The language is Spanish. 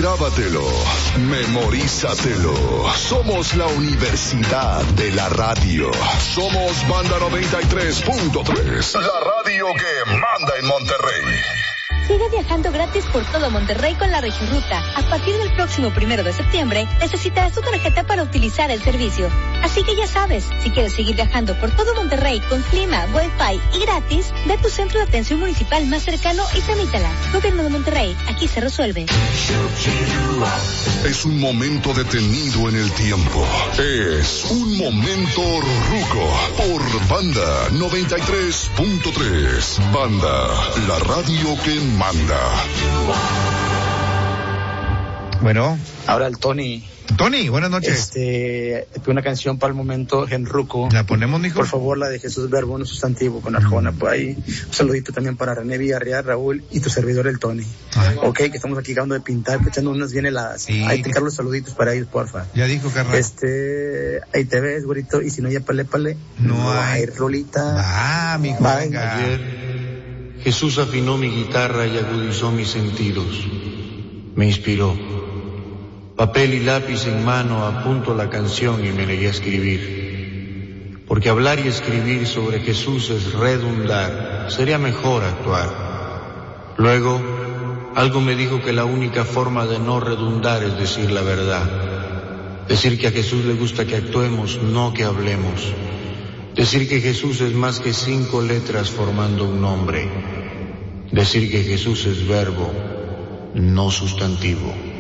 grábatelo, memorízatelo. Somos la Universidad de la Radio. Somos Banda 93.3, la radio que manda en Monterrey. Sigue viajando gratis por todo Monterrey con la Regiruta. A partir del próximo 1 de septiembre, necesitarás tu tarjeta para utilizar el servicio. Así que ya sabes, si quieres seguir viajando por todo Monterrey con clima, wifi y gratis, ve a tu centro de atención municipal más cercano y tramítala. Gobierno de Monterrey, aquí se resuelve. Es un momento detenido en el tiempo. Es un momento ruco por Banda 93.3. Banda, la radio que manda. Bueno. Ahora el Tony. Tony, buenas noches. Una canción para el momento genruco. ¿La ponemos, mijo? Por favor, la de Jesús Verbo, un sustantivo con Arjona. Por ahí, un saludito también para René Villarreal, Raúl y tu servidor el Tony. Ay. Ok, que estamos aquí acabando de pintar, echando unas bien heladas. Sí. Ahí te encargo los saluditos para ellos, porfa. Ya dijo, carnal. Ahí te ves, güerito, y si no ya pale. No hay rolita. Mijo, venga. Ayer Jesús afinó mi guitarra y agudizó mis sentidos. Me inspiró. Papel y lápiz en mano apunto la canción y me negué a escribir. Porque hablar y escribir sobre Jesús es redundar, sería mejor actuar. Luego, algo me dijo que la única forma de no redundar es decir la verdad. Decir que a Jesús le gusta que actuemos, no que hablemos. Decir que Jesús es más que 5 letras formando un nombre. Decir que Jesús es verbo, no sustantivo.